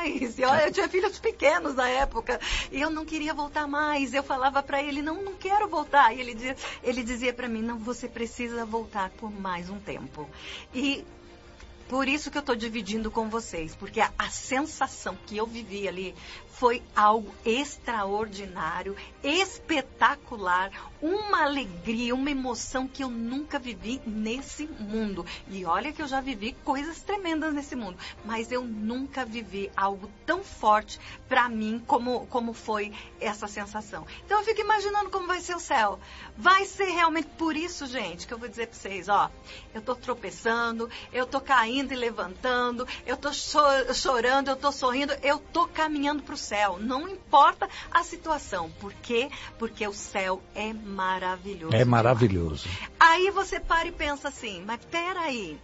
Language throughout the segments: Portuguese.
mais. Eu tinha filhos pequenos na época e eu não queria voltar mais. Eu falava para ele, não quero voltar. E ele dizia para mim, não, você precisa voltar por mais um tempo. E por isso que eu estou dividindo com vocês, porque a sensação que eu vivi ali foi algo extraordinário, espetacular, uma alegria, uma emoção que eu nunca vivi nesse mundo. E olha que eu já vivi coisas tremendas nesse mundo, mas eu nunca vivi algo tão forte para mim como foi essa sensação. Então eu fico imaginando como vai ser o céu. Vai ser realmente por isso, gente, que eu vou dizer para vocês, ó, eu tô tropeçando, eu tô caindo e levantando, eu tô chorando, eu tô sorrindo, eu tô caminhando pro céu. Não importa a situação. Por quê? Porque o céu é maravilhoso. É maravilhoso. Aí você para e pensa assim, mas peraí,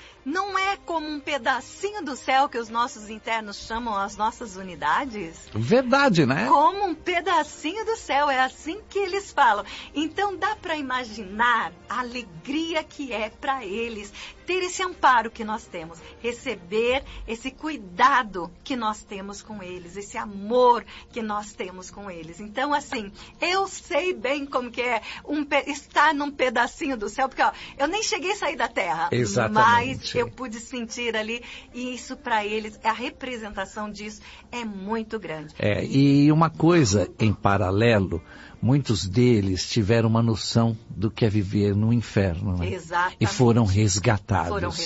não é como um pedacinho do céu que os nossos internos chamam as nossas unidades? Verdade, né? Como um pedacinho do céu, é assim que eles falam. Então dá para imaginar a alegria que é para eles ter esse amparo que nós temos, receber esse cuidado que nós temos com eles, esse amor que nós temos com eles. Então, assim, eu sei bem como que é estar num pedacinho do céu, porque ó, eu nem cheguei a sair da terra, exatamente, mas eu pude sentir ali, e isso para eles, a representação disso é muito grande. E uma coisa em paralelo, muitos deles tiveram uma noção do que é viver no inferno, né? Exatamente. E foram resgatados.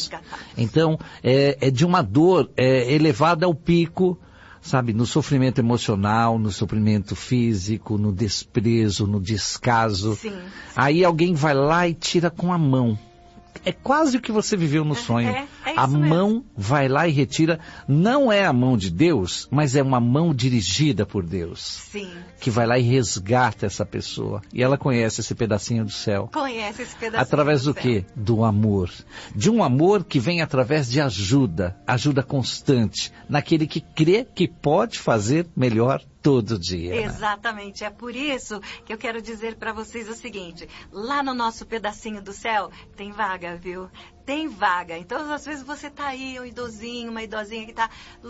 Então, é de uma dor elevada ao pico, sabe, no sofrimento emocional, no sofrimento físico, no desprezo, no descaso. Sim. Aí alguém vai lá e tira com a mão. É quase o que você viveu no sonho. A mão vai lá e retira. Não é a mão de Deus, mas é uma mão dirigida por Deus. Sim. Que vai lá e resgata essa pessoa. E ela conhece esse pedacinho do céu. Conhece esse pedacinho através do quê? Do amor. De um amor que vem através de ajuda constante, naquele que crê que pode fazer melhor todo dia. Exatamente. É por isso que eu quero dizer para vocês o seguinte, lá no nosso pedacinho do céu tem vaga, viu? Tem vaga. Então, às vezes você tá aí, um idosinho, uma idosinha que tá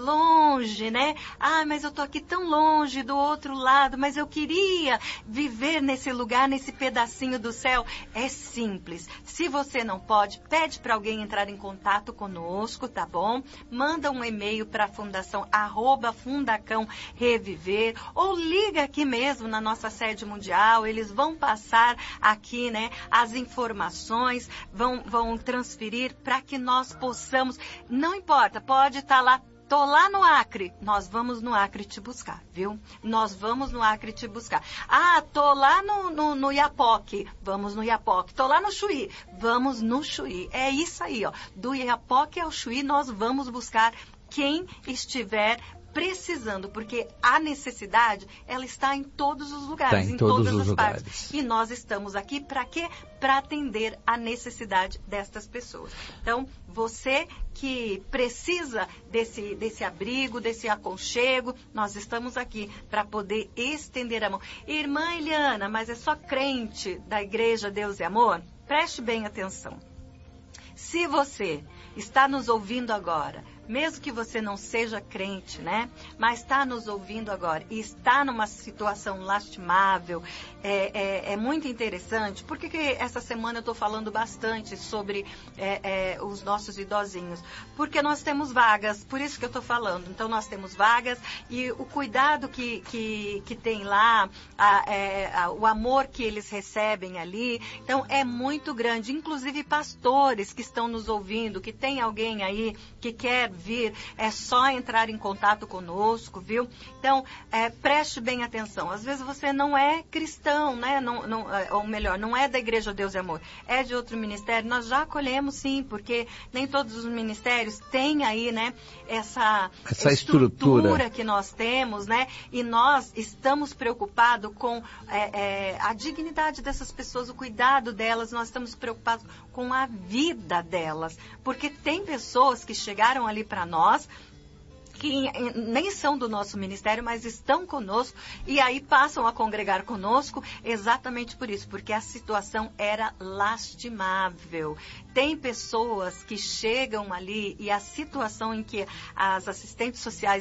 longe, né? Ah, mas eu tô aqui tão longe do outro lado, mas eu queria viver nesse lugar, nesse pedacinho do céu. É simples. Se você não pode, pede para alguém entrar em contato conosco, tá bom? Manda um e-mail para a fundação @Fundacão Reviver, ou liga aqui mesmo na nossa sede mundial, eles vão passar aqui, né, as informações, vão transferir para que nós possamos, não importa, pode estar lá, tô lá no Acre, nós vamos no Acre te buscar, viu? Nós vamos no Acre te buscar. Ah, tô lá no Iapoque, vamos no Iapoque. Tô lá no Chuí, vamos no Chuí. É isso aí, ó. Do Iapoque ao Chuí, nós vamos buscar quem estiver precisando, porque a necessidade, ela está em todos os lugares, em todas as partes. E nós estamos aqui para quê? Para atender a necessidade destas pessoas. Então, você que precisa desse abrigo, desse aconchego, nós estamos aqui para poder estender a mão. Irmã Eliana, mas é só crente da Igreja Deus e Amor? Preste bem atenção. Se você está nos ouvindo agora, mesmo que você não seja crente, né? Mas está nos ouvindo agora e está numa situação lastimável, é muito interessante. Por que essa semana eu estou falando bastante sobre os nossos idosinhos? Porque nós temos vagas, por isso que eu estou falando. Então, nós temos vagas e o cuidado que tem lá, o amor que eles recebem ali, então é muito grande. Inclusive, pastores que estão nos ouvindo, que tem alguém aí que quer vir, é só entrar em contato conosco, viu? Então, preste bem atenção. Às vezes você não é cristão, né? Ou melhor, não é da Igreja Deus e Amor, é de outro ministério. Nós já acolhemos, sim, porque nem todos os ministérios têm aí, né, essa estrutura que nós temos, né? E nós estamos preocupados com a dignidade dessas pessoas, o cuidado delas, nós estamos preocupados com a vida delas, porque tem pessoas que chegaram ali para nós, que nem são do nosso ministério, mas estão conosco e aí passam a congregar conosco exatamente por isso, porque a situação era lastimável. Tem pessoas que chegam ali e a situação em que as assistentes sociais